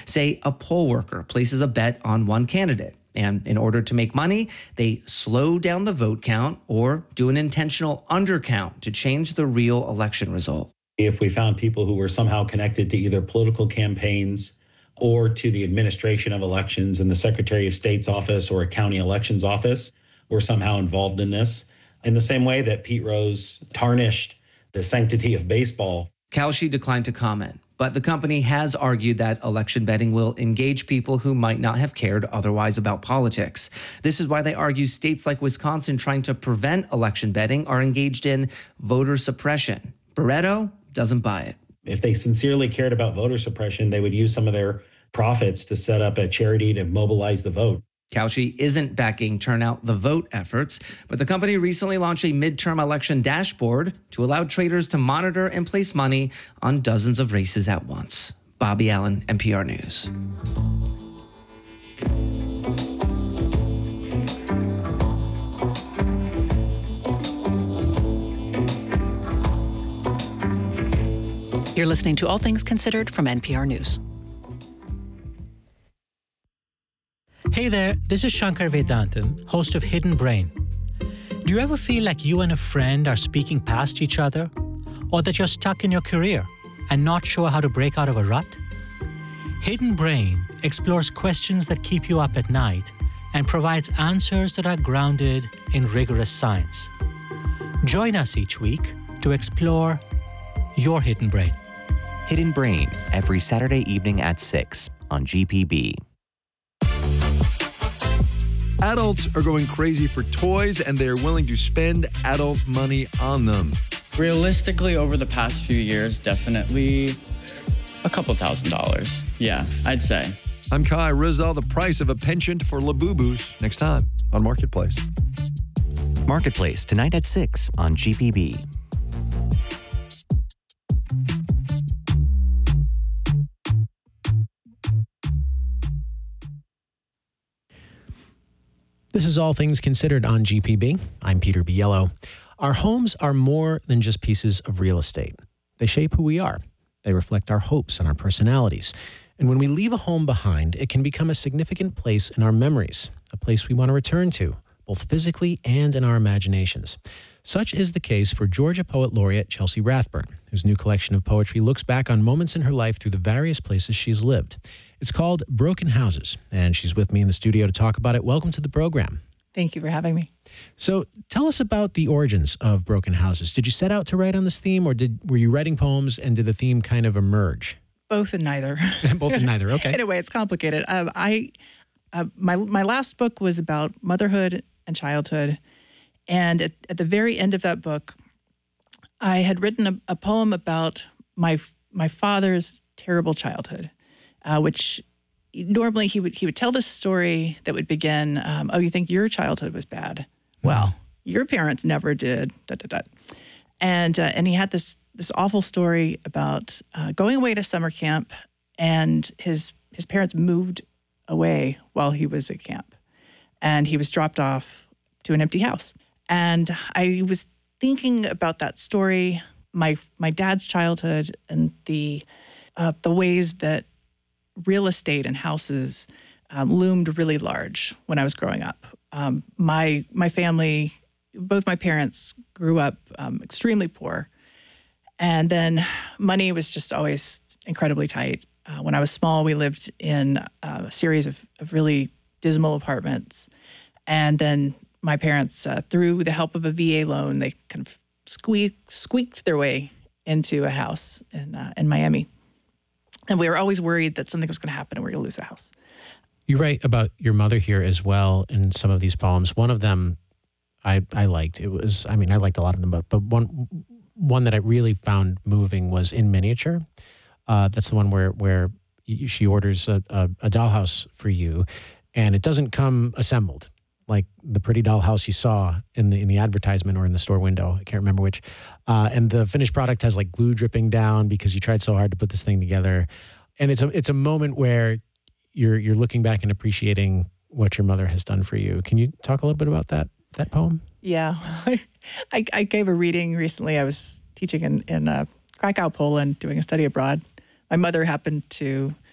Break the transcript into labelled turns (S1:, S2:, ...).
S1: Say a poll worker places a bet on one candidate, and in order to make money, they slow down the vote count or do an intentional undercount to change the real election result.
S2: If we found people who were somehow connected to either political campaigns or to the administration of elections in the Secretary of State's office or a county elections office were somehow involved in this, in the same way that Pete Rose tarnished the sanctity of baseball.
S1: Kalshi declined to comment, but the company has argued that election betting will engage people who might not have cared otherwise about politics. This is why they argue states like Wisconsin trying to prevent election betting are engaged in voter suppression. Barreto doesn't buy it.
S2: If they sincerely cared about voter suppression, they would use some of their profits to set up a charity to mobilize the vote.
S1: Kalshi isn't backing Turn Out the Vote efforts, but the company recently launched a midterm election dashboard to allow traders to monitor and place money on dozens of races at once. Bobby Allen, NPR News.
S3: You're listening to All Things Considered from NPR News.
S4: Hey there, this is Shankar Vedantam, host of Hidden Brain. Do you ever feel like you and a friend are speaking past each other? Or that you're stuck in your career and not sure how to break out of a rut? Hidden Brain explores questions that keep you up at night and provides answers that are grounded in rigorous science. Join us each week to explore your hidden brain.
S5: Hidden Brain, every Saturday evening at 6 on GPB.
S6: Adults are going crazy for toys, and they're willing to spend adult money on them.
S7: Realistically, over the past few years, definitely a couple $1,000s. Yeah, I'd say.
S6: I'm Kai Ryssdal. The price of a penchant for Labubus next time on Marketplace.
S5: Marketplace, tonight at 6 on GPB.
S8: This is All Things Considered on GPB. I'm Peter Biello. Our homes are more than just pieces of real estate. They shape who we are. They reflect our hopes and our personalities. And when we leave a home behind, it can become a significant place in our memories, a place we want to return to, both physically and in our imaginations. Such is the case for Georgia Poet Laureate Chelsea Rathburn, whose new collection of poetry looks back on moments in her life through the various places she's lived. It's called Broken Houses, and she's with me in the studio to talk about it. Welcome to the program.
S9: Thank you for having me.
S8: So tell us about the origins of Broken Houses. Did you set out to write on this theme, or were you writing poems and did the theme kind of emerge?
S9: Both and neither.
S8: Both and neither, okay.
S9: In a way, it's complicated. My last book was about motherhood and childhood, and at the very end of that book, I had written a poem about my father's terrible childhood, which normally he would tell this story that would begin, oh, you think your childhood was bad? Well, your parents never did, ... And he had this awful story about going away to summer camp, and his parents moved away while he was at camp, and he was dropped off to an empty house. And I was thinking about that story, my dad's childhood, and the ways that real estate and houses loomed really large when I was growing up. My family, both my parents grew up extremely poor, and then money was just always incredibly tight. When I was small, we lived in a series of really dismal apartments, and then my parents, through the help of a VA loan, they kind of squeaked their way into a house in Miami. And we were always worried that something was going to happen and we were going to lose the house.
S8: You write about your mother here as well in some of these poems. One of them I liked. I liked a lot of them, but one that I really found moving was In Miniature. That's the one where she orders a dollhouse for you, and it doesn't come assembled like the pretty dollhouse you saw in the advertisement or in the store window. I can't remember which. And the finished product has like glue dripping down because you tried so hard to put this thing together. And it's a moment where you're looking back and appreciating what your mother has done for you. Can you talk a little bit about that poem?
S9: Yeah. I gave a reading recently. I was teaching in Krakow, Poland, doing a study abroad. My mother happened to